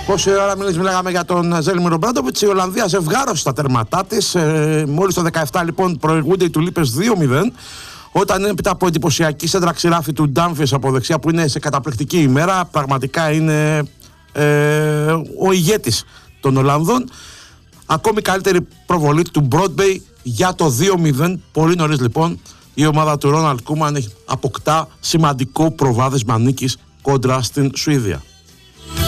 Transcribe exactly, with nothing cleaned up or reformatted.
Πόση ώρα μιλάγαμε για τον Ζέλιμιρ Ομπράντοβιτς, η Ολλανδία ζευγάρωσε τα τέρματά της. Ε, μόλις το δεκαεπτά λοιπόν προηγούνται οι Τουλίπες δύο μηδέν. Όταν έπειτα από εντυπωσιακή σέντρα ξηράφη του Ντάμφιες από δεξιά, που είναι σε καταπληκτική ημέρα, πραγματικά είναι ε, ο ηγέτης των Ολλανδών. Ακόμη καλύτερη προβολή του Μπρόντμπεϊ για το δύο μηδέν. Πολύ νωρίς λοιπόν η ομάδα του Ρόναλντ Κούμαν αποκτά σημαντικό προβάδισμα νίκης κόντρα στην Σουηδία.